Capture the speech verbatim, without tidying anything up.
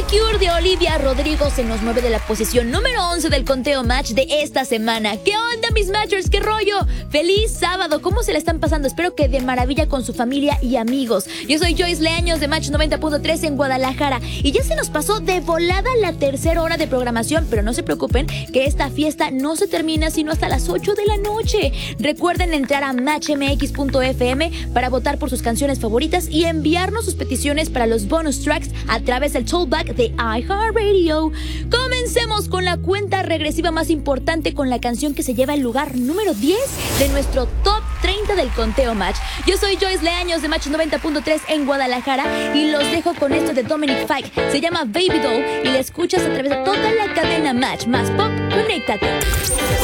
Insecure de Olivia Rodrigo se nos mueve de la posición número once del conteo Match de esta semana. ¿Qué onda, mis Matchers? ¿Qué rollo? ¡Feliz sábado! ¿Cómo se la están pasando? Espero que de maravilla con su familia y amigos. Yo soy Joyce Leaños de Match noventa punto tres en Guadalajara y ya se nos pasó de volada la tercera hora de programación, pero no se preocupen que esta fiesta no se termina sino hasta las ocho de la noche. Recuerden entrar a match m x punto f m para votar por sus canciones favoritas y enviarnos sus peticiones para los bonus tracks a través del Tollback de iHeartRadio. Comencemos con la cuenta regresiva más importante con la canción que se lleva el lugar número diez de nuestro top treinta del conteo Match. Yo soy Joyce Leaños de Match noventa punto tres en Guadalajara y los dejo con esto de Dominic Fike. Se llama Baby Doll y la escuchas a través de toda la cadena Match. Más pop, conéctate.